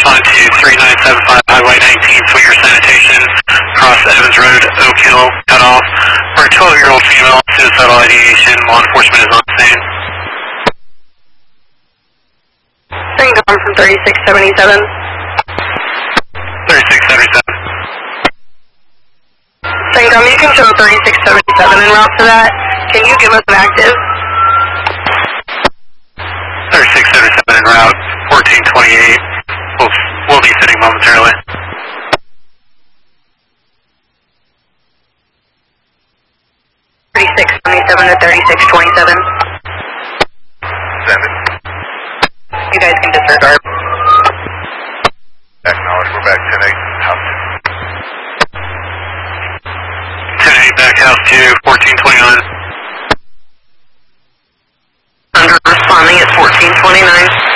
respond to 3975 Highway 19, Swinger Sanitation, across Evans Road, Oak Hill, cut off. For a 12-year-old female, suicidal ideation, law enforcement is on scene. Come from 3677. 3677. Sangam, you can show 3677 en route to that. Can you give us an active? 3677 en route, 1428. We'll be sitting momentarily. to 3627. 7. You guys can disregard. Acknowledge, we're back 10-8, house 10-8, back house to 1429. Under responding at 1429.